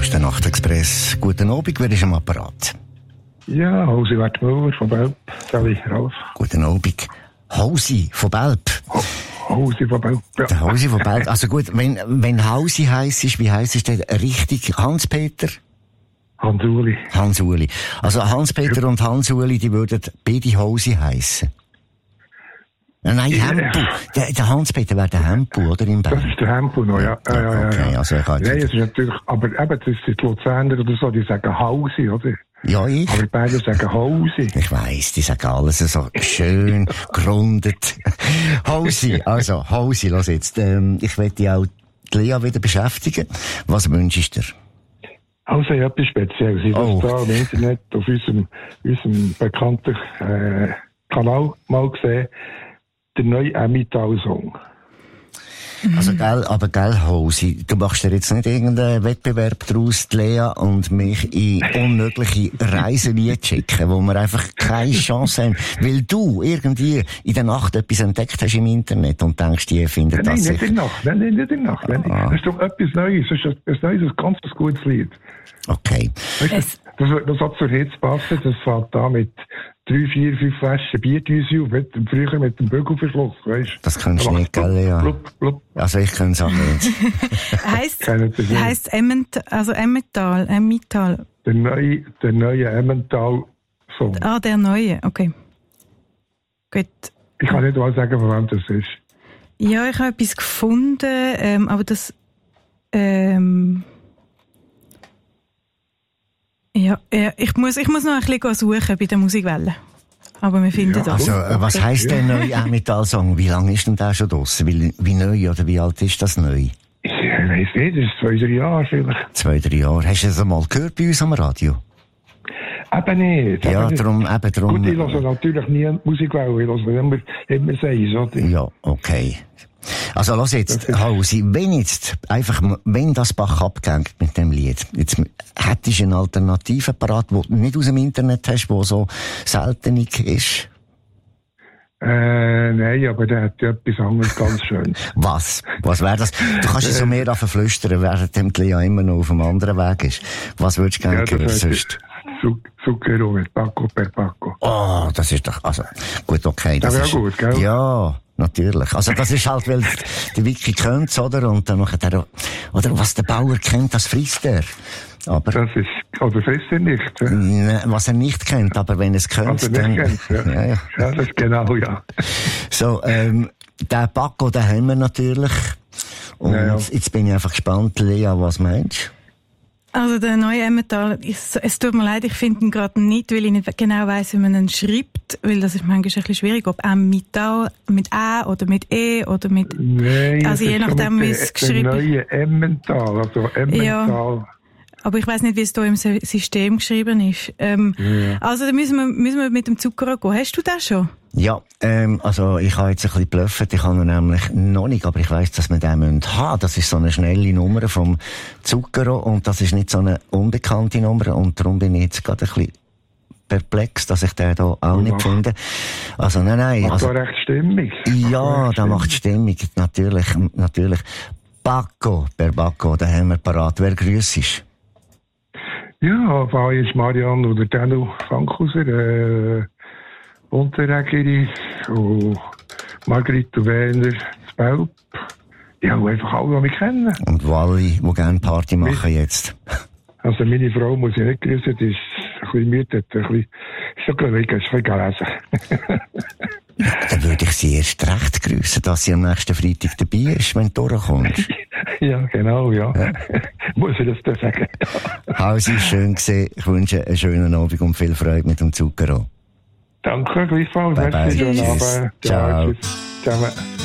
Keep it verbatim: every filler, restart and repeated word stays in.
ist der Nachtexpress. Guten Abend, wer ist am Apparat? Ja, Hausi Wertmüller von Belp. Sali, Ralf. Guten Abend. Hausi von Belp. Hausi von Belp, ja. Der Hausi von Belp. Also gut, wenn, wenn Hausi heiss ist, wie heisst es denn richtig? Hans-Peter? Hans-Uli. Hans-Uli. Also Hans-Peter ja. und Hans-Uli, die würden beide Hausi heissen. Nein, ja. Hempu. Der, der Hans-Peter wäre der Hempu, oder? Im Belp? Das ist der Hempu noch, ja. ja, ja, ja okay, ja. also ich Nein, es ist natürlich, aber eben, das sind die Luzerner oder so, die sagen Hausi, oder? Ja, ich. Aber beide sagen Hausi. Ich weiss, die sagen alles so schön, gerundet. Hausi, also, Hausi, lass jetzt, ähm, ich will dich auch die Lea wieder beschäftigen. Was wünschst du dir? Also, ja, etwas Spezielles. Ich habe Oh. das da im Internet auf unserem, unserem bekannten, äh, Kanal mal gesehen. Der neue Emmental-Song. Also, gell, aber gell, Hausi, du machst dir jetzt nicht irgendeinen Wettbewerb draus, die Lea und mich in unmögliche Reisen schicken, wo wir einfach keine Chance haben, weil du irgendwie in der Nacht etwas entdeckt hast im Internet und denkst, die findet Nein, das nein, nicht in der Nacht. Nein, nein, nicht in der Nacht. Nein, Ah. Das ist doch etwas Neues. Das ist ein neues, ein ganz gutes Lied. Okay. Weißt, das, das, das hat zur Hitze passen. Das fängt da mit drei, vier, fünf Flaschen Bierdüse auf. Mit, früher mit dem Bügelverschluss, weißt du? Das kannst du nicht, gell, Lea? Blub, blub. Also, ich kann es auch nicht. Heisst, Kennt ihr das? heisst Emmental, also Emmental, Emmental. Der neue, der neue Emmental-Song. Ah, der neue, okay. Gut. Ich kann nicht mal sagen, von wem das ist. Ja, ich habe etwas gefunden, ähm, aber das, ähm, ja, ja, ich muss, ich muss noch ein bisschen suchen bei der Musikwelle. Aber wir finden Ja, das. Also, äh, was heisst der neue Emmental-Song? Wie lange ist denn der schon draussen? Wie, wie neu oder wie alt ist das neu? Ich weiss nicht, das ist zwei, drei Jahre vielleicht. Zwei, drei Jahre. Hast du das einmal gehört bei uns am Radio? Eben nicht. Ja, eben nicht. darum, eben darum. Gut, ich höre natürlich nie die Musikwelle, ich höre immer, immer Seis, oder? Ja, okay. Also, lass jetzt, Hausi, wenn jetzt, einfach, wenn das Bach abgängt mit dem Lied, jetzt hättest du eine Alternative parat, die du nicht aus dem Internet hast, die so seltenig ist? Äh, nein, aber der hat ja etwas anderes ganz schön. Was? Was wäre das? Du kannst es so mehr davon flüstern, während dem die Lea immer noch auf einem anderen Weg ist. Was würdest du gerne Ja, hören das sonst? Zucchero mit Paco per Paco. Oh, das ist doch, also, gut, okay. Das Das ist wäre gut, gell? Ja, natürlich. Also, das ist halt, weil der Wiki kennt's, oder? Und dann macht er, oder was der Bauer kennt, das frisst er. Aber, Das ist, oder frisst er nicht, ja? ne, was er nicht kennt, aber wenn er es kennt, Was er dann, nicht kennt, ja. ja, ja. Ja, das ist genau, ja. So, ähm, den Paco, den haben wir natürlich. Und Ja, ja. jetzt bin ich einfach gespannt, Lea, was meinst du? Also der neue Emmental, es, es tut mir leid, ich finde ihn gerade nicht, weil ich nicht genau weiss, wie man ihn schreibt, weil das ist manchmal ein bisschen schwierig, ob Emmental mit A oder mit E oder mit... Nein, Also je nachdem, wie es geschrieben ist. Der neue Emmental, also Emmental. Ja. Aber ich weiss nicht, wie es hier im Sy- System geschrieben ist. Ähm, Ja. Also da müssen wir, müssen wir mit dem Zucker gehen. Hast du das schon? Ja, ähm, also ich habe jetzt ein bisschen blufft, ich habe ihn nämlich noch nicht, aber ich weiss, dass wir den haben müssen. Das ist so eine schnelle Nummer vom Zucchero und das ist nicht so eine unbekannte Nummer und darum bin ich jetzt gerade ein bisschen perplex, dass ich den hier auch nicht Ach. finde. Also nein, nein. Macht Also, da recht stimmig. ja, da macht Stimmung, natürlich, natürlich. Paco, per Paco, den haben wir parat. Wer grüßt ist? Ja, war jetzt Marianne oder Danu Fankhauser, äh, Unterregerin und Margrethe Werner zu Belp. Ja, und einfach alle, die mich kennen. Und Wally, die gerne Party machen jetzt. Also meine Frau muss ich nicht grüßen, die ist ein bisschen müde, hat ein bisschen, ist so gelegen, ist ein bisschen gelesen. Dann würde ich sie erst recht grüßen, dass sie am nächsten Freitag dabei ist, wenn du durchkommst. Ja, genau, ja. Ja. Muss ich das da sagen. Hausi, schön gesehen. Ich wünsche einen schönen Abend und viel Freude mit dem Zucchero. Danke, gleichfalls. Bye, bye. Merci, schönen Tschüss. Abend. Ciao. Ja, tschüss. Ciao.